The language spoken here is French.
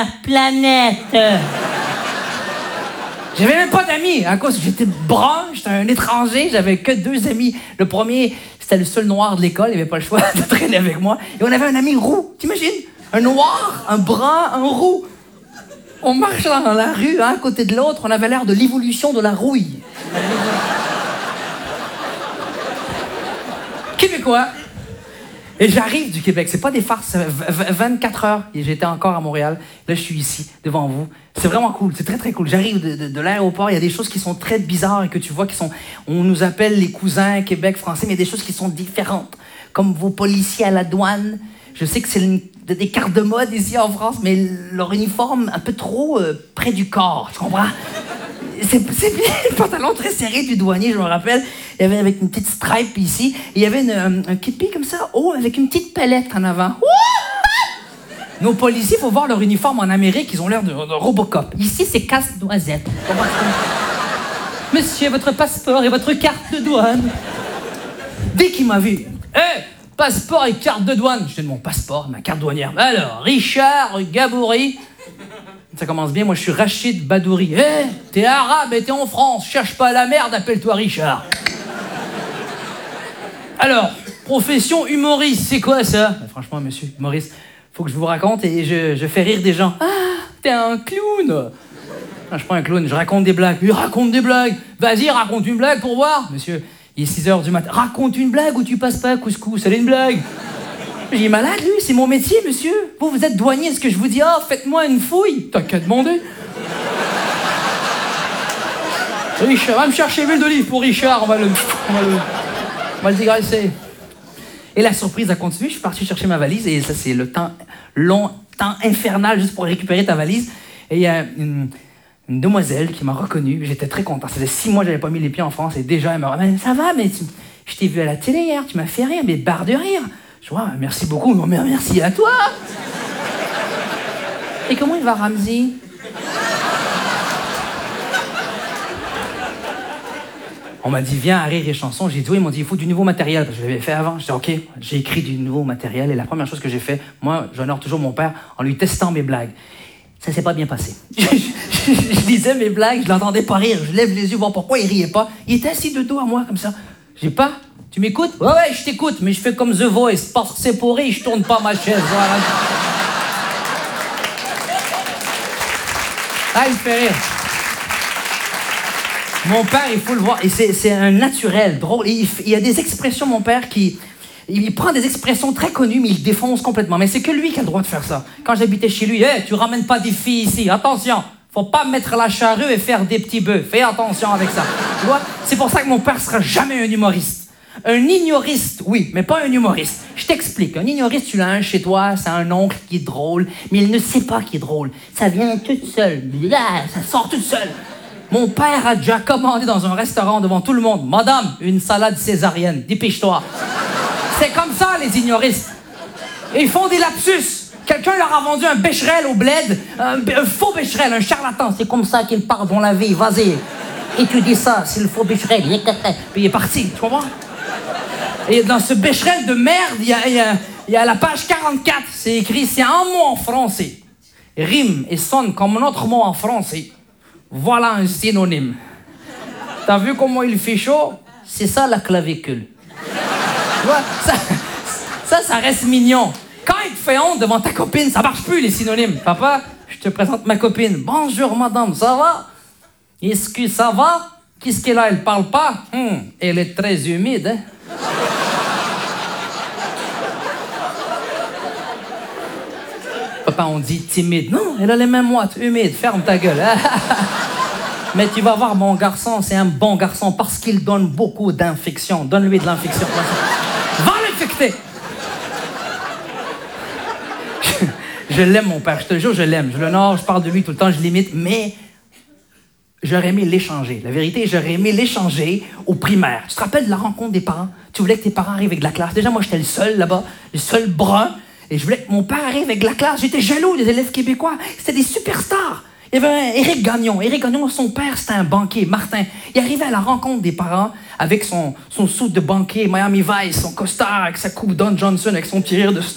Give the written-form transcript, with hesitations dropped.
la planète. J'avais même pas d'amis, à cause que j'étais brun, j'étais un étranger, j'avais que 2 amis. Le premier, c'était le seul noir de l'école, il avait pas le choix de traîner avec moi. Et on avait un ami roux, t'imagines? Un noir, un brun, un roux. On marchait dans la rue, un à côté de l'autre, on avait l'air de l'évolution de la rouille. Québécois. Et j'arrive du Québec, c'est pas des farces, 24 heures, et j'étais encore à Montréal. Là, je suis ici, devant vous. C'est vraiment cool, c'est très, très cool. J'arrive de l'aéroport, il y a des choses qui sont très bizarres et que tu vois qui sont... On nous appelle les cousins Québec français, mais il y a des choses qui sont différentes. Comme vos policiers à la douane. Je sais que c'est des cartes de mode ici en France, mais leur uniforme un peu trop près du corps, tu comprends? C'est bien le pantalon très serré du douanier, je me rappelle. Il y avait avec une petite stripe ici. Et il y avait un képi comme ça, avec une petite palette en avant. Nos policiers, il faut voir leur uniforme en Amérique, ils ont l'air de Robocop. Ici, c'est casse-noisette. Monsieur, votre passeport et votre carte de douane. Dès qu'il m'a vu, passeport et carte de douane. Je donne mon passeport, ma carte douanière. Alors, Richard Gabouri. Ça commence bien, moi je suis Rachid Badouri. T'es arabe et t'es en France, cherche pas la merde, appelle-toi Richard. Alors, profession humoriste, c'est quoi ça? Franchement, monsieur, humoriste, faut que je vous raconte et je fais rire des gens. Ah, t'es un clown. Non, je suis pas un clown, je raconte des blagues. Il raconte des blagues. Vas-y, raconte une blague pour voir. Monsieur, il est 6h du matin. Raconte une blague ou tu passes pas, couscous, elle est une blague. J'ai malade, lui, c'est mon métier, monsieur. Vous êtes douanier, est-ce que je vous dis, faites-moi une fouille? T'as qu'à demander. Richard, va me chercher l'huile d'olive pour Richard, on va le dégraisser. Et la surprise a continué, je suis parti chercher ma valise, et ça, c'est le temps infernal, juste pour récupérer ta valise. Et il y a une demoiselle qui m'a reconnu, j'étais très content. Ça faisait 6 mois que j'avais pas mis les pieds en France, et déjà, elle m'a dit, ça va, mais je t'ai vu à la télé hier, tu m'as fait rire, mais barre de rire. Je vois, merci beaucoup, mais merci à toi. Et comment il va, Ramsey? On m'a dit, viens à Rire et Chanson. J'ai dit, oui, ils m'ont dit, il faut du nouveau matériel, parce que je l'avais fait avant. J'ai dit, OK, j'ai écrit du nouveau matériel. Et la première chose que j'ai fait, moi, j'honore toujours mon père en lui testant mes blagues. Ça s'est pas bien passé. Je disais mes blagues, je l'entendais pas rire. Je lève les yeux, voir pourquoi il riait pas. Il était assis de dos à moi, comme ça. J'ai pas... Tu m'écoutes? Ouais, je t'écoute, mais je fais comme The Voice. Parce que c'est pourri, je tourne pas ma chaise. Voilà. Ah, il me fait rire. Mon père, il faut le voir. Et c'est un naturel, drôle. Il y a des expressions, mon père, il prend des expressions très connues, mais il les défonce complètement. Mais c'est que lui qui a le droit de faire ça. Quand j'habitais chez lui, tu ramènes pas des filles ici. Attention, faut pas mettre la charrue et faire des petits bœufs. Fais attention avec ça. Tu vois? C'est pour ça que mon père sera jamais un humoriste. Un ignoriste, oui, mais pas un humoriste. Je t'explique. Un ignoriste, tu l'as un chez toi, c'est un oncle qui est drôle, mais il ne sait pas qu'il est drôle. Ça vient tout seul. Ça sort tout seul. Mon père a déjà commandé dans un restaurant devant tout le monde. Madame, une salade césarienne. Dépêche-toi. C'est comme ça, les ignoristes. Ils font des lapsus. Quelqu'un leur a vendu un Becherel au bled, un faux Becherel, un charlatan. C'est comme ça qu'ils parlent dans la vie. Vas-y. Et tu dis ça, c'est le faux Becherel. Puis il est parti, tu comprends? Et dans ce Becherel de merde, il y a la page 44. C'est écrit, c'est un mot en français. Rime et sonne comme un autre mot en français. Voilà un synonyme. T'as vu comment il fait chaud? C'est ça la clavicule. Tu vois, ça reste mignon. Quand il te fait honte devant ta copine, ça marche plus les synonymes. Papa, je te présente ma copine. Bonjour madame, ça va? Est-ce que ça va? Qu'est-ce qu'elle a? Elle parle pas? Elle est très humide, hein? Papa, on dit timide. Non, elle a les mêmes moites, humide. Ferme ta gueule. Mais tu vas voir, mon garçon, c'est un bon garçon parce qu'il donne beaucoup d'infection. Donne-lui de l'infection. Va l'infecter. Je l'aime, mon père. Je te jure, je l'aime. Je l'honore, je parle de lui tout le temps, je l'imite. Mais j'aurais aimé l'échanger. La vérité, j'aurais aimé l'échanger au primaire. Tu te rappelles de la rencontre des parents? Tu voulais que tes parents arrivent avec de la classe. Déjà, moi, j'étais le seul là-bas, le seul brun. Et je voulais que mon père arrive avec de la classe. J'étais jaloux des élèves québécois. C'était des superstars. Il y avait un Éric Gagnon. Éric Gagnon, son père, c'était un banquier, Martin. Il arrivait à la rencontre des parents avec son suit de banquier, Miami Vice, son costard, avec sa coupe Don Johnson, avec son petit rire de